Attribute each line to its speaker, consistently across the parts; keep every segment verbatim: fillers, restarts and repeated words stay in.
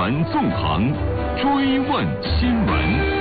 Speaker 1: 闻纵横，追问新闻。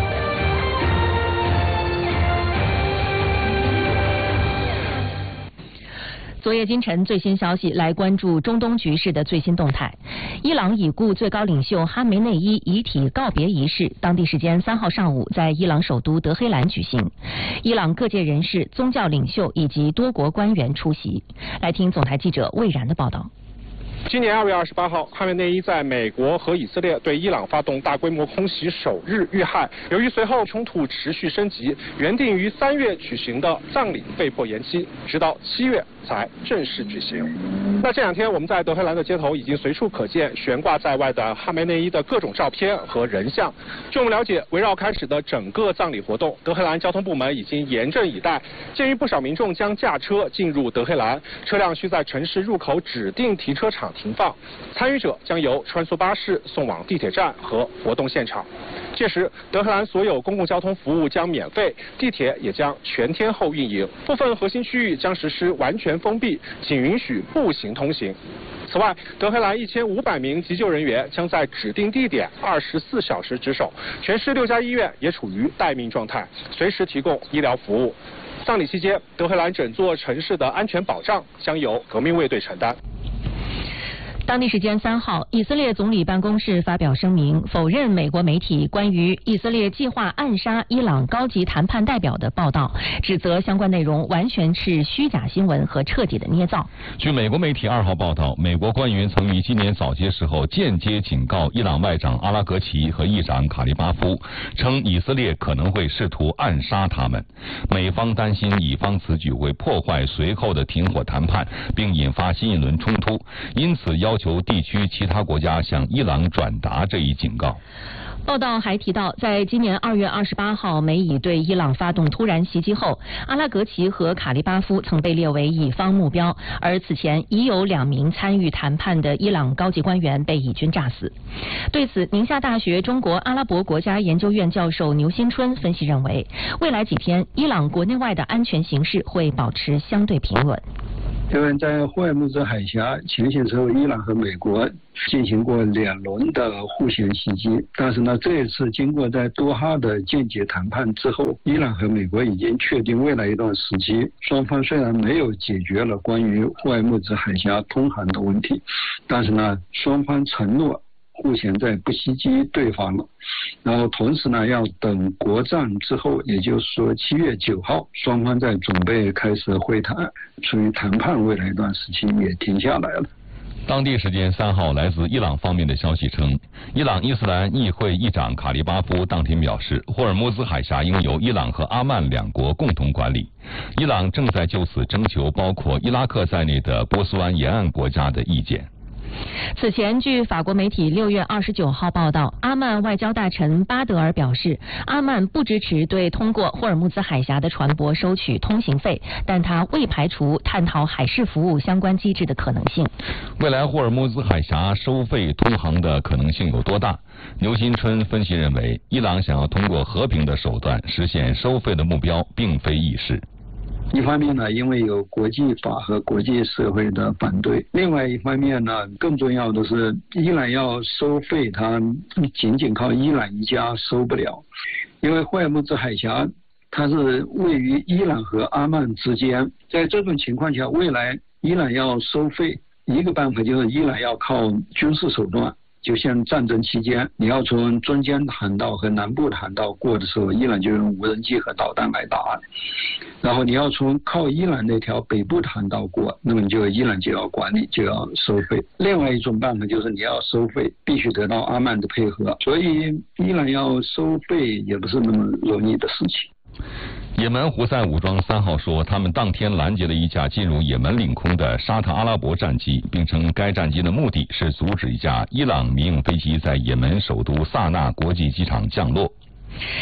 Speaker 2: 昨夜今晨最新消息，来关注中东局势的最新动态。伊朗已故最高领袖哈梅内伊遗体告别仪式，当地时间三号上午在伊朗首都德黑兰举行。伊朗各界人士、宗教领袖以及多国官员出席。来听总台记者魏然的报道。
Speaker 3: 今年二月二十八号，哈梅内伊在美国和以色列对伊朗发动大规模空袭首日遇害。由于随后冲突持续升级，原定于三月举行的葬礼被迫延期，直到七月才正式举行。那这两天我们在德黑兰的街头已经随处可见悬挂在外的哈梅内伊的各种照片和人像。据我们了解，围绕开始的整个葬礼活动，德黑兰交通部门已经严阵以待。鉴于不少民众将驾车进入德黑兰，车辆需在城市入口指定停车场停放，参与者将由穿梭巴士送往地铁站和活动现场。届时，德黑兰所有公共交通服务将免费，地铁也将全天候运营，部分核心区域将实施完全封闭，仅允许步行通行。此外，德黑兰一千五百名急救人员将在指定地点二十四小时值守，全市六家医院也处于待命状态，随时提供医疗服务。葬礼期间，德黑兰整座城市的安全保障将由革命卫队承担。
Speaker 2: 当地时间三号，以色列总理办公室发表声明，否认美国媒体关于以色列计划暗杀伊朗高级谈判代表的报道，指责相关内容完全是虚假新闻和彻底的捏造。
Speaker 4: 据美国媒体二号报道，美国官员曾于今年早些时候间接警告伊朗外长阿拉格齐和议长卡利巴夫，称以色列可能会试图暗杀他们。美方担心以方此举会破坏随后的停火谈判，并引发新一轮冲突，因此要要求地区其他国家向伊朗转达这一警告。
Speaker 2: 报道还提到，在今年二月二十八号美以对伊朗发动突然袭击后，阿拉格齐和卡利巴夫曾被列为乙方目标，而此前已有两名参与谈判的伊朗高级官员被以军炸死。对此，宁夏大学中国阿拉伯国家研究院教授牛新春分析认为，未来几天伊朗国内外的安全形势会保持相对平稳。
Speaker 5: 因为在霍尔木兹海峡前线时候，伊朗和美国进行过两轮的互相袭击，但是呢，这一次经过在多哈的间接谈判之后，伊朗和美国已经确定未来一段时期，双方虽然没有解决了关于霍尔木兹海峡通航的问题，但是呢，双方承诺互相在不袭击对方了，然后同时呢，要等国葬之后，也就是说七月九号，双方在准备开始会谈，处于谈判未来一段时期也停下来了。
Speaker 4: 当地时间三号，来自伊朗方面的消息称，伊朗伊斯兰议会议长卡利巴夫当天表示，霍尔木兹海峡应由伊朗和阿曼两国共同管理。伊朗正在就此征求包括伊拉克在内的波斯湾沿岸国家的意见。
Speaker 2: 此前，据法国媒体六月二十九号报道，阿曼外交大臣巴德尔表示，阿曼不支持对通过霍尔木兹海峡的船舶收取通行费，但他未排除探讨海事服务相关机制的可能性。
Speaker 4: 未来霍尔木兹海峡收费通航的可能性有多大？牛新春分析认为，伊朗想要通过和平的手段实现收费的目标并非易事。
Speaker 5: 一方面呢，因为有国际法和国际社会的反对；另外一方面呢，更重要的是，伊朗要收费，它仅仅靠伊朗一家收不了，因为霍尔木兹海峡它是位于伊朗和阿曼之间，在这种情况下，未来伊朗要收费，一个办法就是伊朗要靠军事手段。就像战争期间，你要从中间航道和南部航道过的时候，伊朗就用无人机和导弹来打。然后你要从靠伊朗那条北部航道过，那么你就伊朗就要管理，就要收费。另外一种办法就是你要收费，必须得到阿曼的配合，所以伊朗要收费也不是那么容易的事情。
Speaker 4: 也门胡塞武装三号说，他们当天拦截了一架进入也门领空的沙特阿拉伯战机，并称该战机的目的是阻止一架伊朗民用飞机在也门首都萨那国际机场降落。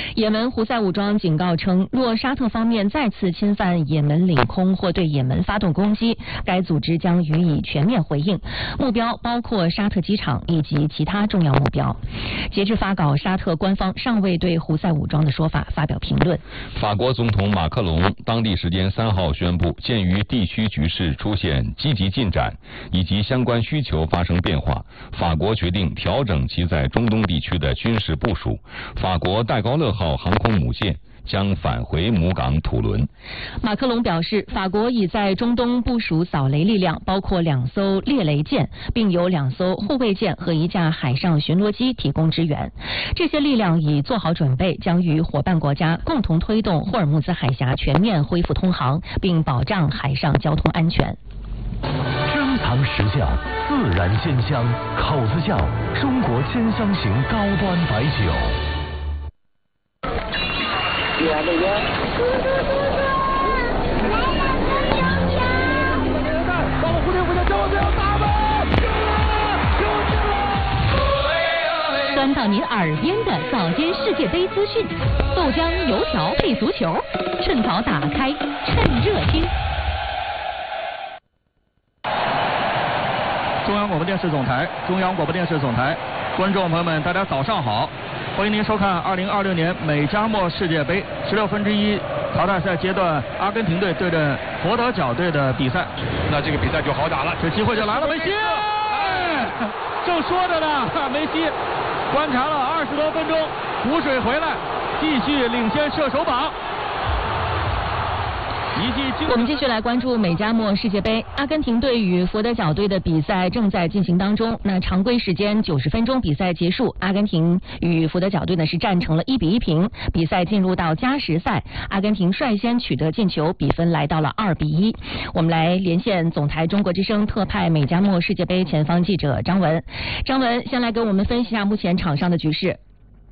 Speaker 2: 也门胡塞武装警告称，若沙特方面再次侵犯也门领空或对也门发动攻击，该组织将予以全面回应，目标包括沙特机场以及其他重要目标。截至发稿，沙特官方尚未对胡塞武装的说法发表评论。
Speaker 4: 法国总统马克龙当地时间三号宣布，鉴于地区局势出现积极进展以及相关需求发生变化，法国决定调整其在中东地区的军事部署。法国戴高乐号航空母舰将返回母港土伦。
Speaker 2: 马克龙表示，法国已在中东部署扫雷力量，包括两艘猎雷舰，并有两艘护卫舰和一架海上巡逻机提供支援。这些力量已做好准备，将与伙伴国家共同推动霍尔木兹海峡全面恢复通航，并保障海上交通安全。
Speaker 6: 珍藏石窖，自然鲜香，口子窖，中国千香型高端白酒。
Speaker 7: 来这边。把我蝴蝶蝴蝶交给他们！救命了！
Speaker 2: 钻到您耳边的早间世界杯资讯，豆浆油条配足球，趁早打开，趁热听。
Speaker 8: 中央广播电视总台，中央广播电视总台，观众朋友们，大家早上好，欢迎您收看二零二六年美加墨世界杯十六分之一淘汰赛阶段阿根廷队对阵佛得角队的比赛。
Speaker 3: 那这个比赛就好打了，
Speaker 8: 这机会就来了，梅西！哎，正说着呢，梅西观察了二十多分钟，补水回来，继续领先射手榜。
Speaker 2: 我们继续来关注美加墨世界杯，阿根廷队与佛得角队的比赛正在进行当中。那常规时间九十分钟，比赛结束，阿根廷与佛得角队呢是战成了一比一平。比赛进入到加时赛，阿根廷率先取得进球，比分来到了二比一。我们来连线总台中国之声特派美加墨世界杯前方记者张文。张文，先来给我们分析一下目前场上的局势。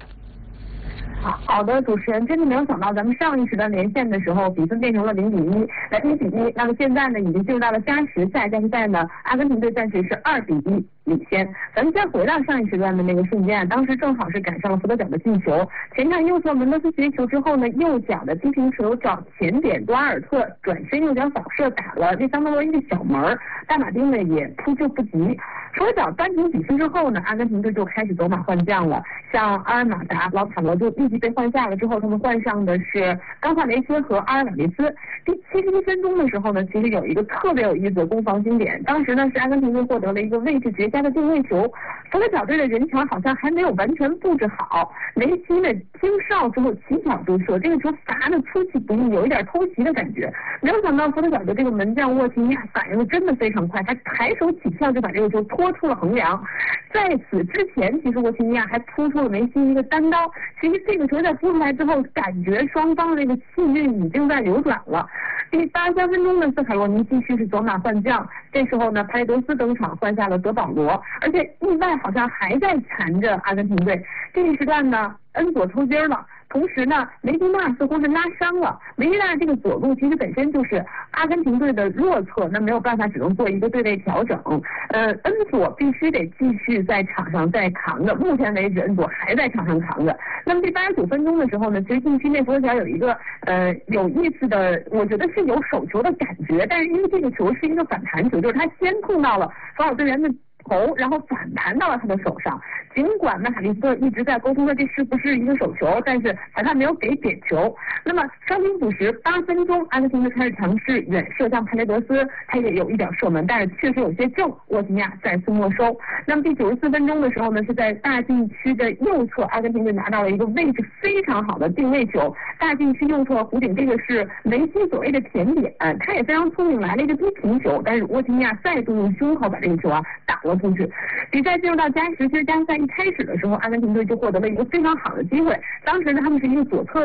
Speaker 9: 好的，主持人，真的没有想到，咱们上一时段连线的时候，比分变成了零比一，来一比一。那么现在呢，已经进入到了加时赛，加时赛呢，阿根廷队暂时是二比一领先。咱们先回到上一时段的那个瞬间，当时正好是赶上了福德角的进球，前场右侧门德斯接球之后呢，右脚的低平球找前点多阿尔特转身右脚扫射打了这桑德罗伊的小门，大马丁呢也扑救不及。福德角扳平比分之后呢，阿根廷队就开始走马换将了，像阿尔马达、劳塔罗就立即被换下了之后，他们换上的是冈萨雷斯和阿尔瓦雷斯。第七十一分钟的时候呢，其实有一个特别有意思的攻防经典，当时呢是阿根廷队获得了一个位置绝佳的定位球，福德角队的人墙好像还没有完全布置好，梅西呢听哨之后起脚就射，这个球罚的出其不意，有一点偷袭的感觉。没有想到福德角的这个门将沃提尼亚反应的真的非常快，他抬手起跳就把这个球拖出了横梁。在此之前，其实沃提尼亚还扑出了梅西一个单刀。其实这个球在扑出来之后，感觉双方的这个气运已经在流转了。第八十三分钟呢，斯卡罗尼继续是走马换将，这时候呢，帕雷德斯登场换下了德保罗，而且意外好像还在缠着阿根廷队。这一时段呢，恩佐抽筋了。同时呢，梅迪纳似乎是拉伤了。梅迪纳这个左路其实本身就是阿根廷队的弱侧，那没有办法，只能做一个对位调整。呃，恩佐必须得继续在场上再扛着。目前为止，恩佐还在场上扛着。那么第八十九分钟的时候呢，其实禁区内佛得角有一个呃有意思的，我觉得是有手球的感觉，但是因为这个球是一个反弹球，就是他先碰到了防守队员的头，然后反弹到了他的手上。尽管呢，卡利斯特一直在沟通说这是不是一个手球，但是裁判没有给点球。那么伤停补时八分钟，阿根廷就开始尝试远射向帕雷德斯，他也有一点射门，但是确实有些正，沃提尼亚再次没收。那么第九十四分钟的时候呢，是在大禁区的右侧，阿根廷队拿到了一个位置非常好的定位球，大禁区右侧弧顶，这个是梅西所谓的甜点，他也非常聪明，来了一个低平球，但是沃提尼亚再度用胸口把这个球啊打了出去。比赛进入到加时，其实加时赛一开始的时候，阿根廷队就获得了一个非常好的机会。当时呢，他们是一个左侧的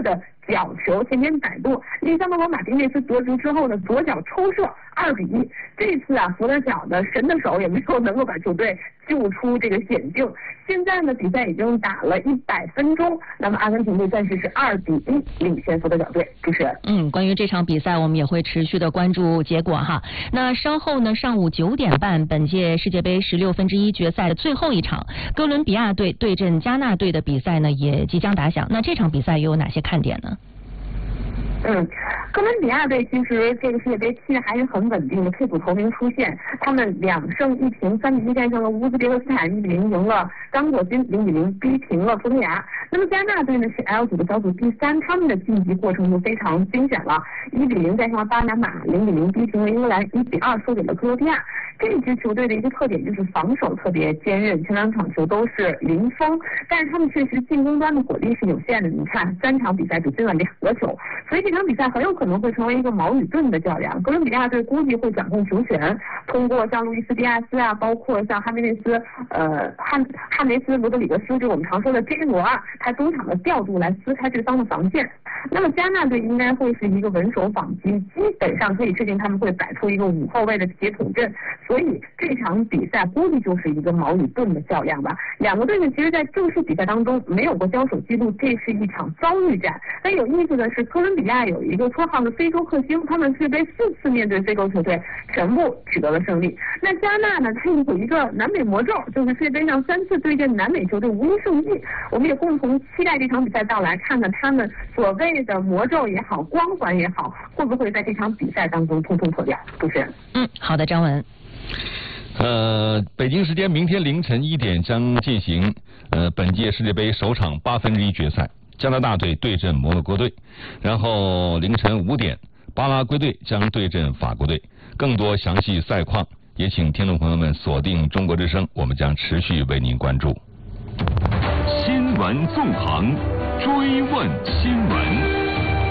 Speaker 9: 角球前前摆渡，利桑德罗马丁内斯得足之后呢，左脚抽射二比一。这次啊，佛得角的神的手也没有能够把球队救出这个险境。现在呢，比赛已经打了一百分钟，那么阿根廷队暂时是二比一领先佛得角队。主持人，
Speaker 2: 嗯，关于这场比赛，我们也会持续的关注结果哈。那稍后呢，上午九点半，本届世界杯十六分之一决赛的最后一场，哥伦比亚队对阵加纳队的比赛呢，也即将打响。那这场比赛又有哪些看点呢？
Speaker 9: 嗯，哥伦比亚队其实这个世界杯期还是很稳定的，退土头名出现，他们两胜一平，三比一战胜了乌兹别克斯坦，一比零赢了刚果金，零比零逼平了葡萄牙。那么加纳队呢是 L 组的小组第三，他们的晋级过程就非常惊险了，一比零战胜了巴拿马，零比零逼平了英格兰，一比二输给了克罗地亚。这支球队的一个特点就是防守特别坚韧，前两场球都是零封，但是他们确实进攻端的火力是有限的。你看三场比赛只进了两个球，所以这场比赛很有可能会成为一个矛与盾的较量。哥伦比亚队估计会掌控球权，通过像路易斯迪亚斯啊，包括像哈梅内斯、呃汉汉梅斯、罗德里格斯，就我们常说的 J 罗二，他中场的调度来撕开对方的防线。那么加纳队应该会是一个稳守反击，基本上可以确定他们会摆出一个五后卫的铁桶阵。所以这场比赛估计就是一个矛与盾的较量吧。两个队呢，其实在正式比赛当中没有过交手记录，这是一场遭遇战。但有意思的是，哥伦比亚有一个绰号的非洲克星，他们世界杯四次面对非洲球队，全部取得了胜利。那加纳呢，它有一个南美魔咒，就是世界杯上三次对阵南美球队无一胜绩。我们也共同期待这场比赛到来，看看他们所谓的魔咒也好，光环也好，会不会在这场比赛当中通通破掉？主持人，
Speaker 2: 嗯，好的，张文。
Speaker 4: 呃，北京时间明天凌晨一点将进行呃本届世界杯首场八分之一决赛，加拿大队对阵摩洛哥队，然后凌晨五点，巴拉圭队将对阵法国队。更多详细赛况，也请听众朋友们锁定中国之声，我们将持续为您关注。
Speaker 1: 新闻纵横，追问新闻。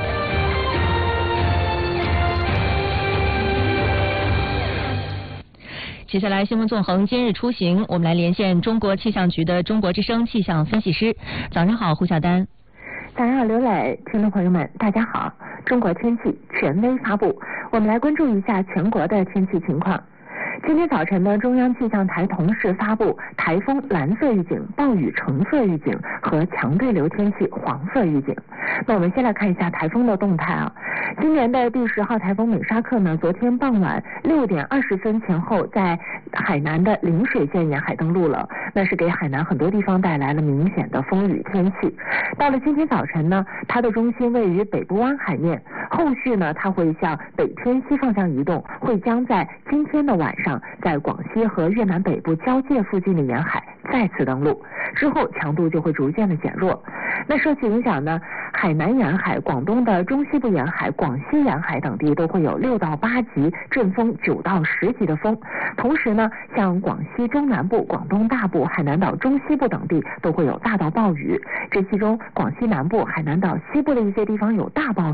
Speaker 2: 接下来新闻纵横今日出行，我们来连线中国气象局的中国之声气象分析师。早上好，胡晓丹。
Speaker 10: 早上好，刘磊，听众朋友们，大家好。中国天气权威发布，我们来关注一下全国的天气情况。今天早晨呢，中央气象台同时发布台风蓝色预警、暴雨橙色预警和强对流天气黄色预警。那我们先来看一下台风的动态啊。今年的第十号台风美沙克呢，昨天傍晚六点二十分前后在海南的陵水县沿海登陆了，那是给海南很多地方带来了明显的风雨天气。到了今天早晨呢，它的中心位于北部湾海面，后续呢它会向北偏西方向移动，会将在今天的晚上在广西和越南北部交界附近的沿海再次登陆，之后强度就会逐渐的减弱。那受其影响呢，海南沿海、广东的中西部沿海、广西沿海等地都会有六到八级阵风，九到十级的风。同时呢，像广西中南部、广东大部、海南岛中西部等地都会有大到暴雨，这其中广西南部、海南岛西部的一些地方有大暴雨。